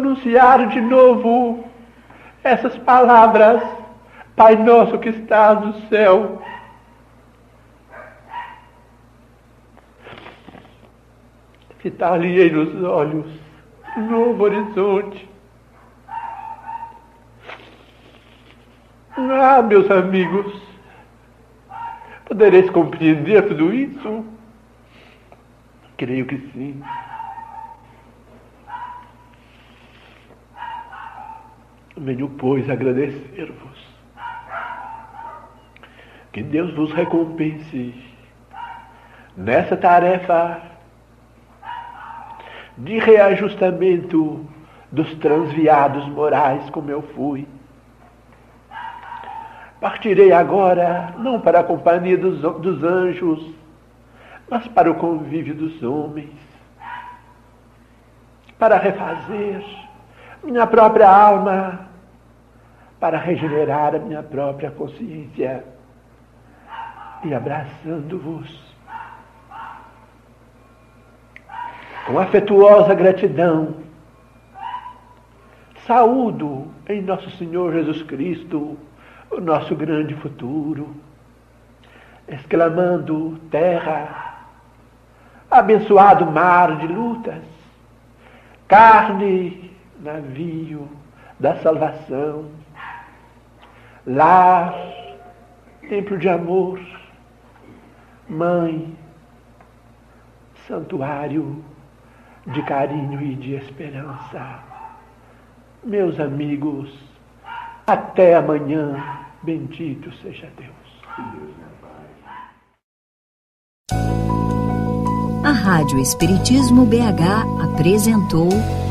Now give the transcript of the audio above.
pronunciar de novo essas palavras: Pai nosso que estás no céu. Fitar-lhe nos olhos um novo horizonte. Ah, meus amigos, podereis compreender tudo isso? Creio que sim. Venho, pois, agradecer-vos. Que Deus vos recompense nessa tarefa de reajustamento dos transviados morais como eu fui. Partirei agora, não para a companhia dos anjos, mas para o convívio dos homens, para refazer minha própria alma, para regenerar a minha própria consciência, e abraçando-vos com afetuosa gratidão, saúdo em nosso Senhor Jesus Cristo o nosso grande futuro, exclamando: terra, abençoado mar de lutas, carne, navio da salvação, lar, templo de amor, mãe, santuário de carinho e de esperança. Meus amigos, até amanhã, bendito seja Deus. A Rádio Espiritismo BH apresentou